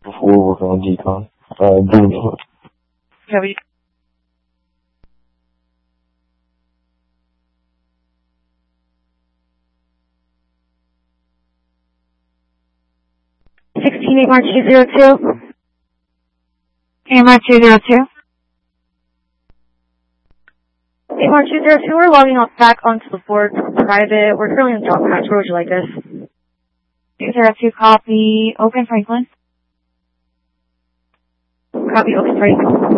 before working on decon. Booming. Copy. Mark 202. Mark 202. Mark 202, we're logging off back onto the board private. We're currently in the top match. Where would you like this? 202, copy. Open Franklin. Copy, Open Franklin.